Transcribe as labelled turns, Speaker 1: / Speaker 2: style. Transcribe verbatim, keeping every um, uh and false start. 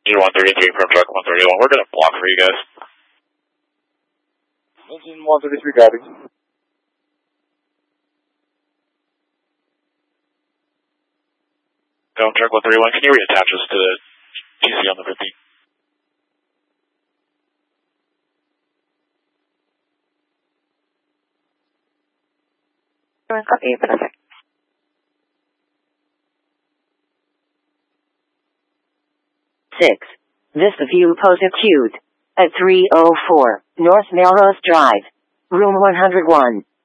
Speaker 1: one thirty-three from truck one thirty-one. We're going to block for you guys.
Speaker 2: Engine one thirty-three, copy.
Speaker 1: Go truck one thirty-one. Can you reattach us to the T C on the fifty?
Speaker 3: Copy, Pacific.
Speaker 4: Six. Vista View Post queued at three oh four North Melrose Drive, room one hundred one.